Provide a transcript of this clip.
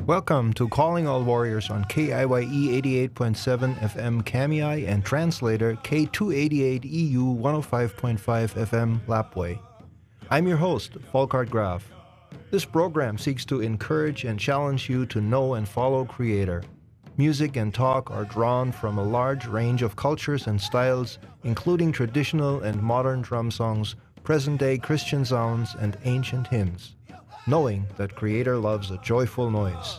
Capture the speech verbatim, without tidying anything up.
Welcome to Calling All Warriors on K I Y E eighty-eight point seven F M Kamiai and translator K two eighty-eight E U one oh five point five F M Lapwai. I'm your host, Volkart Graf. This program seeks to encourage and challenge you to know and follow Creator. Music and talk are drawn from a large range of cultures and styles, including traditional and modern drum songs, present-day Christian sounds, and ancient hymns, knowing that Creator loves a joyful noise.